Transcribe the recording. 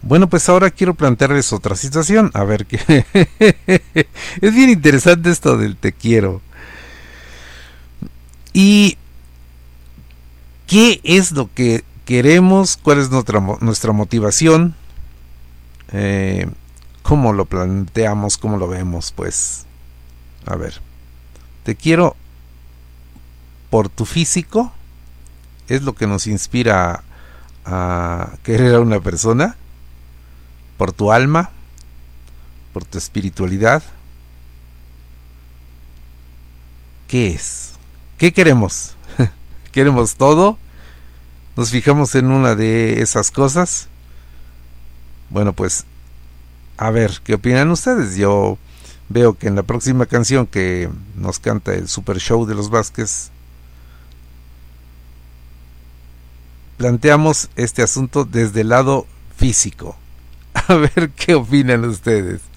Bueno, pues ahora quiero plantearles otra situación. A ver, qué es bien interesante esto del te quiero. ¿Y qué es lo que queremos? ¿Cuál es nuestra motivación? ¿Cómo lo planteamos? ¿Cómo lo vemos? Pues, a ver, te quiero por tu físico. ¿Es lo que nos inspira a querer a una persona? ¿Por tu alma? ¿Por tu espiritualidad? ¿Qué es? ¿Qué queremos? ¿Queremos todo? ¿Nos fijamos en una de esas cosas? Bueno, pues a ver, ¿qué opinan ustedes? Yo veo que en la próxima canción que nos canta el Super Show de los Vázquez, planteamos este asunto desde el lado físico. A ver qué opinan ustedes.